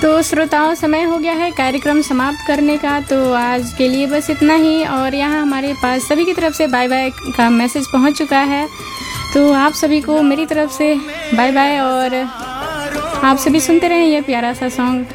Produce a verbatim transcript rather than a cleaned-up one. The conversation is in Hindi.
तो श्रोताओं, समय हो गया है कार्यक्रम समाप्त करने का। तो आज के लिए बस इतना ही। और यहाँ हमारे पास सभी की तरफ से बाय बाय का मैसेज पहुँच चुका है। तो आप सभी को मेरी तरफ से बाय बाय, और आप सभी सुनते रहें ये प्यारा सा सॉन्ग।